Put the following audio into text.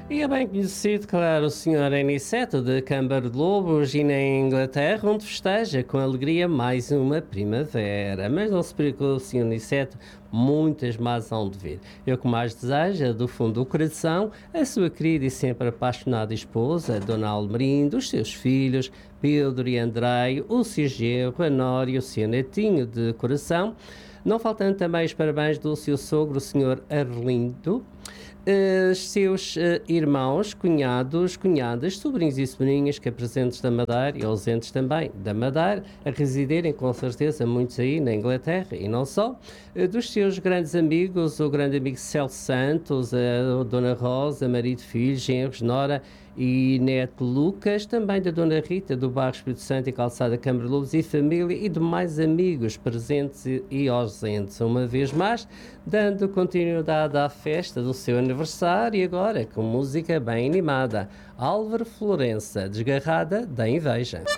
E é bem conhecido, claro, o Sr. Aniceto de Câmara de Lobos e na Inglaterra, onde festeja com alegria mais uma primavera. Mas não se preocupe, Sr. Aniceto, muitas más hão de vir. Eu que mais desejo, do fundo do coração, a sua querida e sempre apaixonada esposa, Dona Almerinda, os seus filhos, Pedro e Andrei, o seu genro, a Nora e o seu netinho de coração, não faltando também os parabéns do seu sogro, o Sr. Arlindo, seus irmãos, cunhados, cunhadas, sobrinhos e sobrinhas que presentes da Madeira e ausentes também da Madeira, a residirem com certeza muitos aí na Inglaterra e não só, dos seus grandes amigos, o grande amigo Celso Santos, a Dona Rosa, marido, filhos, genros, Nora e neto Lucas, também da Dona Rita do bairro Espírito Santo e Calçada Câmara de Lobos e família e demais amigos presentes e ausentes. Uma vez mais, dando continuidade à festa do seu aniversário e agora com música bem animada. Álvaro Florença, Desgarrada da Inveja.